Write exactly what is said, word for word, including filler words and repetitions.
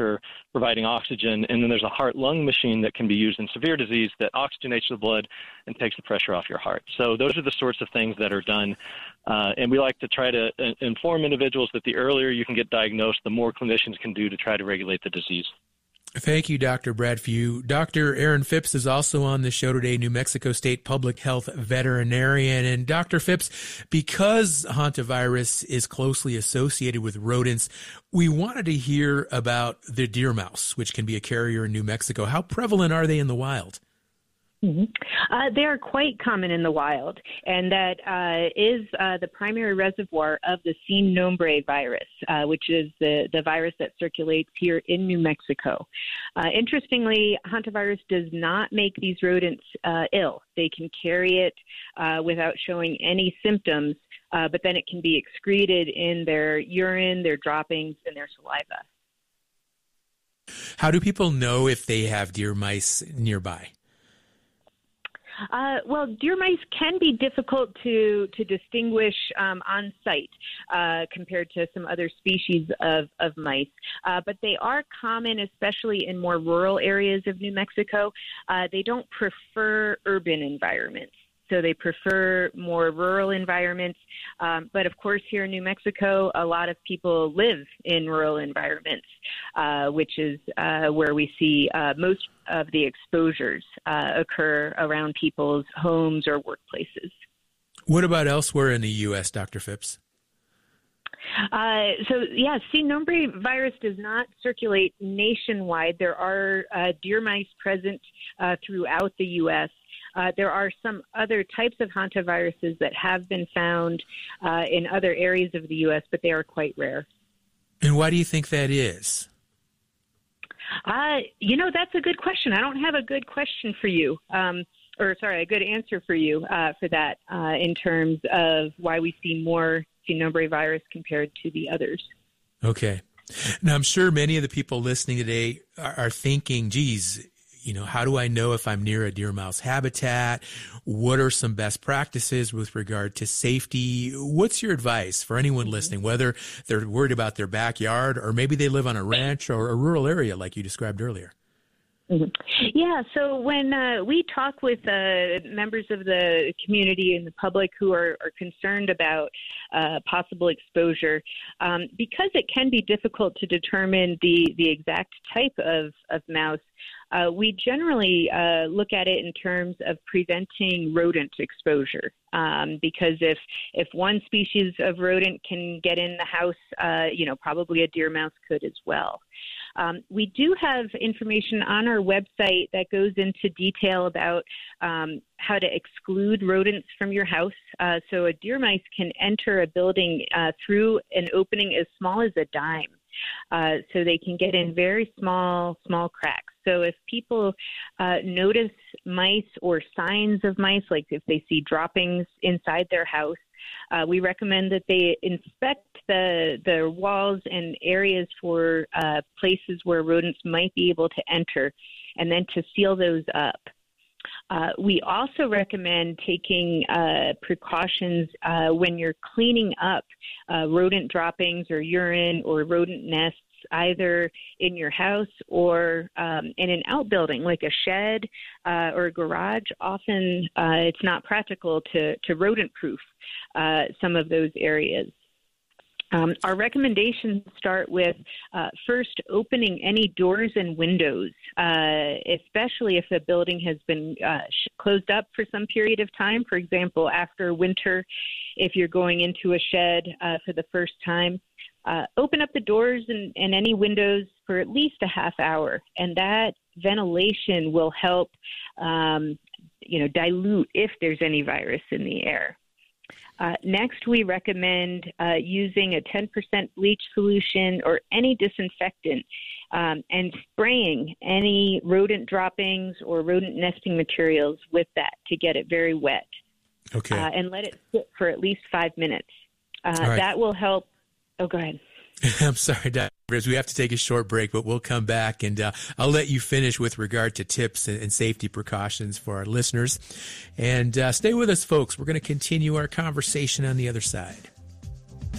pressure, providing oxygen. And then there's a heart-lung machine that can be used in severe disease that oxygenates the blood and takes the pressure off your heart. So those are the sorts of things that are done. Uh, and we like to try to uh, inform individuals that the earlier you can get diagnosed, the more clinicians can do to try to regulate the disease. Thank you, Doctor Brad Few. Doctor Aaron Phipps is also on the show today, New Mexico State Public Health Veterinarian. And Doctor Phipps, because hantavirus is closely associated with rodents, we wanted to hear about the deer mouse, which can be a carrier in New Mexico. How prevalent are they in the wild? Mm-hmm. Uh, they are quite common in the wild, and that uh, is uh, the primary reservoir of the Sin Nombre virus, uh, which is the, the virus that circulates here in New Mexico. Uh, interestingly, hantavirus does not make these rodents uh, ill. They can carry it uh, without showing any symptoms, uh, but then it can be excreted in their urine, their droppings, and their saliva. How do people know if they have deer mice nearby? Uh, well, deer mice can be difficult to to distinguish um, on site uh, compared to some other species of, of mice, uh, but they are common, especially in more rural areas of New Mexico. Uh, they don't prefer urban environments. So they prefer more rural environments. Um, but of course, here in New Mexico, a lot of people live in rural environments, uh, which is uh, where we see uh, most of the exposures uh, occur around people's homes or workplaces. What about elsewhere in the U S, Doctor Phipps? Uh, so, yeah, Sin Nombre virus does not circulate nationwide. There are uh, deer mice present uh, throughout the U S Uh, there are some other types of hantaviruses that have been found uh, in other areas of the U S, but they are quite rare. And why do you think that is? Uh, you know, that's a good question. I don't have a good question for you, um, or sorry, a good answer for you uh, for that uh, in terms of why we see more Sin Nombre virus compared to the others. Okay. Now, I'm sure many of the people listening today are, are thinking, geez, you know, how do I know if I'm near a deer mouse habitat? What are some best practices with regard to safety? What's your advice for anyone listening, whether they're worried about their backyard or maybe they live on a ranch or a rural area like you described earlier? Mm-hmm. Yeah, so when uh, we talk with uh, members of the community and the public who are, are concerned about uh, possible exposure, um, because it can be difficult to determine the, the exact type of, of mouse, uh, we generally uh, look at it in terms of preventing rodent exposure. Um, because if if one species of rodent can get in the house, uh, you know, probably a deer mouse could as well. Um, we do have information on our website that goes into detail about um, how to exclude rodents from your house. Uh, so a deer mice can enter a building uh, through an opening as small as a dime. Uh, so they can get in very small, small cracks. So if people uh, notice mice or signs of mice, like if they see droppings inside their house, uh, we recommend that they inspect the the walls and areas for uh, places where rodents might be able to enter, and then to seal those up. Uh, we also recommend taking uh, precautions uh, when you're cleaning up uh, rodent droppings or urine or rodent nests, either in your house or um, in an outbuilding like a shed uh, or a garage. Often uh, it's not practical to, to rodent-proof uh, some of those areas. Um, our recommendations start with uh, first opening any doors and windows, uh, especially if the building has been uh, sh- closed up for some period of time. For example, after winter, if you're going into a shed uh, for the first time, uh, open up the doors and, and any windows for at least a half hour, and that ventilation will help, um, you know, dilute if there's any virus in the air. Uh, next, we recommend uh, using a ten percent bleach solution or any disinfectant um, and spraying any rodent droppings or rodent nesting materials with that to get it very wet. Okay. Uh, and let it sit for at least five minutes. Uh, right. That will help. Oh, go ahead. I'm sorry, Doctor Ribs. We have to take a short break, but we'll come back, and uh, I'll let you finish with regard to tips and, and safety precautions for our listeners. And uh, stay with us, folks. We're going to continue our conversation on the other side.